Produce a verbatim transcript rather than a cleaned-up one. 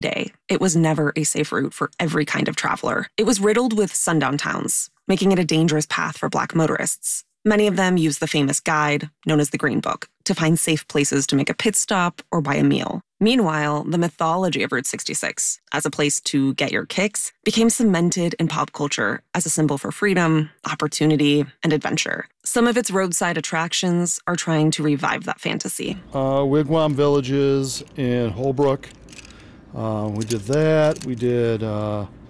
day, it was never a safe route for every kind of traveler. It was riddled with sundown towns, making it a dangerous path for Black motorists. Many of them used the famous guide, known as the Green Book, to find safe places to make a pit stop or buy a meal. Meanwhile, the mythology of Route sixty-six, as a place to get your kicks, became cemented in pop culture as a symbol for freedom, opportunity, and adventure. Some of its roadside attractions are trying to revive that fantasy. Uh, Wigwam Villages in Holbrook. Uh, we did that. We did... Uh